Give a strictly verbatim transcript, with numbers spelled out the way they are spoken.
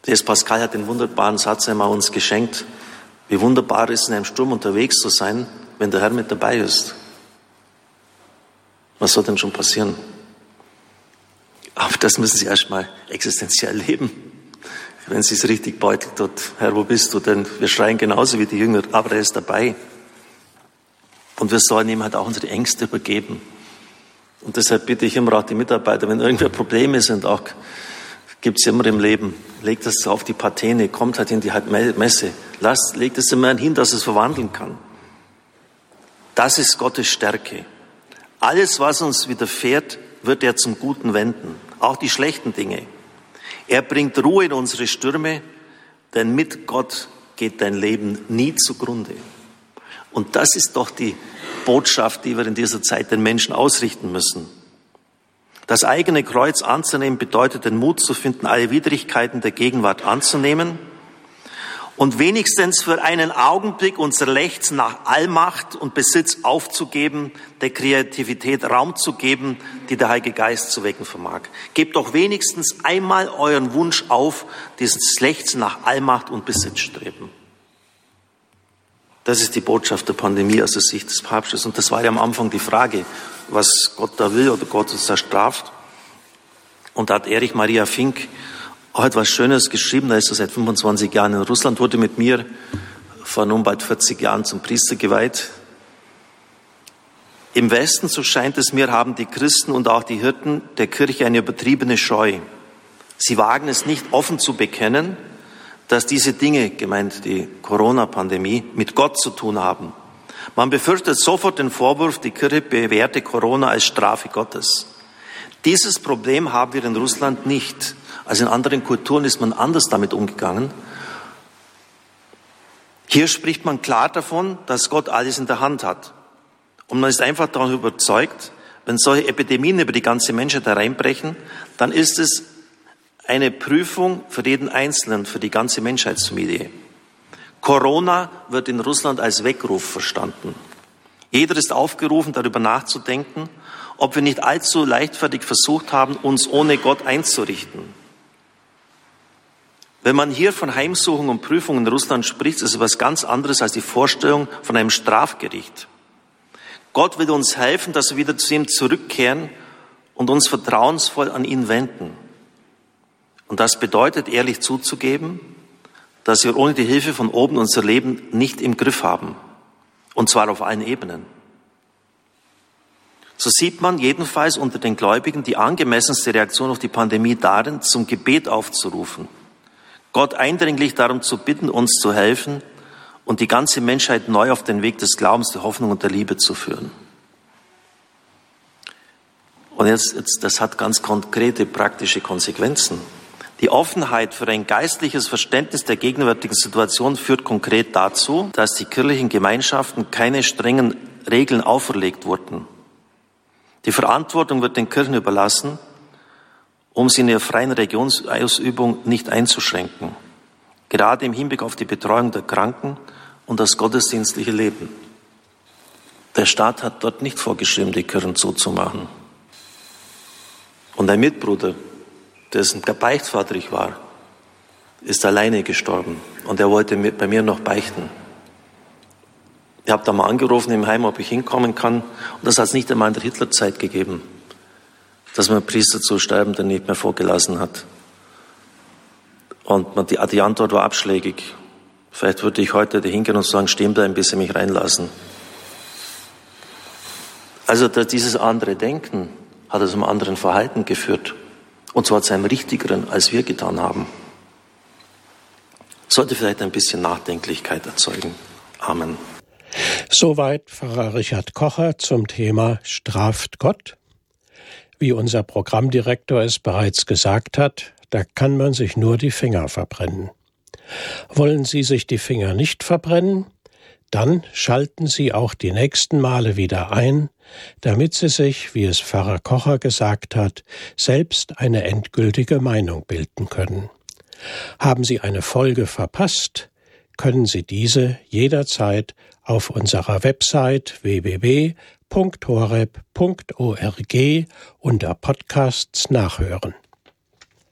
Der Pascal hat den wunderbaren Satz einmal uns geschenkt: Wie wunderbar ist, in einem Sturm unterwegs zu sein, wenn der Herr mit dabei ist. Was soll denn schon passieren? Aber das müssen Sie erst mal existenziell erleben, wenn Sie es richtig beutelt tut. Herr, wo bist du? Denn wir schreien genauso wie die Jünger, aber er ist dabei. Und wir sollen ihm halt auch unsere Ängste übergeben. Und deshalb bitte ich immer auch die Mitarbeiter, wenn irgendwer Probleme sind, auch gibt es immer im Leben, legt das auf die Patene, kommt halt in die Messe, lasst, legt es immer hin, dass es verwandeln kann. Das ist Gottes Stärke. Alles, was uns widerfährt, wird er zum Guten wenden, auch die schlechten Dinge. Er bringt Ruhe in unsere Stürme, denn mit Gott geht dein Leben nie zugrunde. Und das ist doch die Botschaft, die wir in dieser Zeit den Menschen ausrichten müssen. Das eigene Kreuz anzunehmen bedeutet, den Mut zu finden, alle Widrigkeiten der Gegenwart anzunehmen und wenigstens für einen Augenblick unser Lechzen nach Allmacht und Besitz aufzugeben, der Kreativität Raum zu geben, die der Heilige Geist zu wecken vermag. Gebt doch wenigstens einmal euren Wunsch auf, dieses Lechzen nach Allmacht und Besitz streben. Das ist die Botschaft der Pandemie aus der Sicht des Papstes. Und das war ja am Anfang die Frage, was Gott da will oder Gott uns da straft. Und da hat Erich Maria Fink auch etwas Schönes geschrieben. Da ist er seit fünfundzwanzig Jahren in Russland, wurde mit mir vor nun bald vierzig Jahren zum Priester geweiht. Im Westen, so scheint es mir, haben die Christen und auch die Hirten der Kirche eine übertriebene Scheu. Sie wagen es nicht offen zu bekennen, dass diese Dinge, gemeint die Corona-Pandemie, mit Gott zu tun haben. Man befürchtet sofort den Vorwurf, die Kirche bewerte Corona als Strafe Gottes. Dieses Problem haben wir in Russland nicht. Also in anderen Kulturen ist man anders damit umgegangen. Hier spricht man klar davon, dass Gott alles in der Hand hat. Und man ist einfach davon überzeugt, wenn solche Epidemien über die ganze Menschheit hereinbrechen, dann ist es eine Prüfung für jeden Einzelnen, für die ganze Menschheitsfamilie. Corona wird in Russland als Weckruf verstanden. Jeder ist aufgerufen, darüber nachzudenken, ob wir nicht allzu leichtfertig versucht haben, uns ohne Gott einzurichten. Wenn man hier von Heimsuchung und Prüfung in Russland spricht, ist es etwas ganz anderes als die Vorstellung von einem Strafgericht. Gott will uns helfen, dass wir wieder zu ihm zurückkehren und uns vertrauensvoll an ihn wenden. Und das bedeutet, ehrlich zuzugeben, dass wir ohne die Hilfe von oben unser Leben nicht im Griff haben. Und zwar auf allen Ebenen. So sieht man jedenfalls unter den Gläubigen die angemessenste Reaktion auf die Pandemie darin, zum Gebet aufzurufen. Gott eindringlich darum zu bitten, uns zu helfen und die ganze Menschheit neu auf den Weg des Glaubens, der Hoffnung und der Liebe zu führen. Und jetzt, jetzt das hat ganz konkrete, praktische Konsequenzen. Die Offenheit für ein geistliches Verständnis der gegenwärtigen Situation führt konkret dazu, dass die kirchlichen Gemeinschaften keine strengen Regeln auferlegt wurden. Die Verantwortung wird den Kirchen überlassen, um sie in ihrer freien Religionsausübung nicht einzuschränken, gerade im Hinblick auf die Betreuung der Kranken und das gottesdienstliche Leben. Der Staat hat dort nicht vorgeschrieben, die Kirchen zuzumachen. Und ein Mitbruder, dessen Beichtvater ich war, ist alleine gestorben und er wollte bei mir noch beichten. Ich habe da mal angerufen im Heim, ob ich hinkommen kann, und das hat es nicht einmal in der Hitlerzeit gegeben, dass man Priester zu sterben, der nicht mehr vorgelassen hat. Und die, die Antwort war abschlägig. Vielleicht würde ich heute hingehen und sagen, stehen bleiben, bis sie mich reinlassen. Also dieses andere Denken hat zu einem anderen Verhalten geführt. Und zwar zu einem richtigeren, als wir getan haben. Sollte vielleicht ein bisschen Nachdenklichkeit erzeugen. Amen. Soweit Pfarrer Richard Kocher zum Thema Straft Gott. Wie unser Programmdirektor es bereits gesagt hat, da kann man sich nur die Finger verbrennen. Wollen Sie sich die Finger nicht verbrennen? Dann schalten Sie auch die nächsten Male wieder ein, damit Sie sich, wie es Pfarrer Kocher gesagt hat, selbst eine endgültige Meinung bilden können. Haben Sie eine Folge verpasst, können Sie diese jederzeit auf unserer Website w w w punkt horeb punkt org unter Podcasts nachhören.